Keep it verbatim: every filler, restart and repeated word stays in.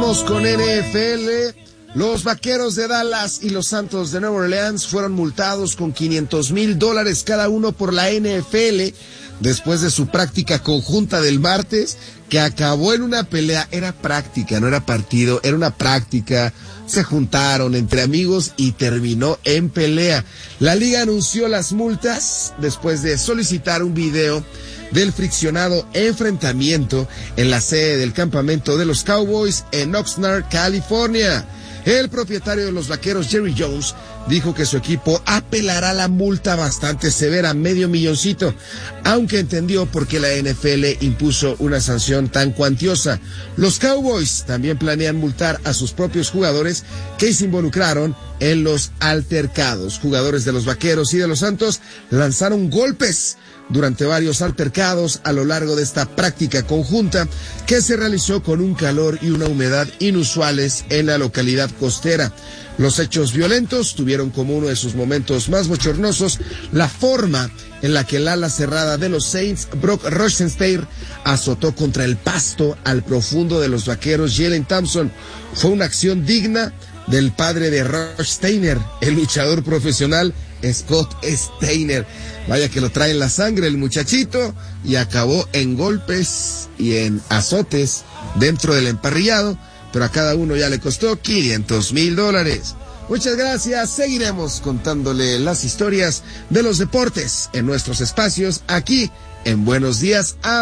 Vamos con N F L. Los Vaqueros de Dallas y los Santos de Nueva Orleans fueron multados con quinientos mil dólares cada uno por la N F L después de su práctica conjunta del martes, que acabó en una pelea. Era práctica, no era partido, era una práctica. Se juntaron entre amigos y terminó en pelea. La liga anunció las multas después de solicitar un video del friccionado enfrentamiento en la sede del campamento de los Cowboys en Oxnard, California. El propietario de los Vaqueros, Jerry Jones, dijo que su equipo apelará la multa bastante severa, medio milloncito, aunque entendió por qué la N F L impuso una sanción tan cuantiosa. Los Cowboys también planean multar a sus propios jugadores que se involucraron en los altercados. Jugadores de los Vaqueros y de los Santos lanzaron golpes durante varios altercados a lo largo de esta práctica conjunta que se realizó con un calor y una humedad inusuales en la localidad costera. Los hechos violentos tuvieron como uno de sus momentos más bochornosos la forma en la que el ala cerrada de los Saints, Brock Rosenstein, azotó contra el pasto al profundo de los Vaqueros, Jalen Thompson. Fue una acción digna del padre de Rosenstein, el luchador profesional Scott Steiner. Vaya que lo trae en la sangre el muchachito, y acabó en golpes y en azotes dentro del emparrillado, pero a cada uno ya le costó quinientos mil dólares. Muchas gracias, seguiremos contándole las historias de los deportes en nuestros espacios aquí en Buenos Días.